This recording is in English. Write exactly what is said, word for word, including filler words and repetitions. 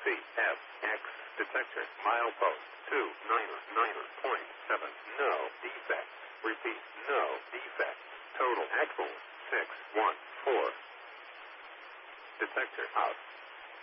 F X detector milepost two nine nine point seven. No defects. Repeat, no defects. Total axle six one four. Detector out.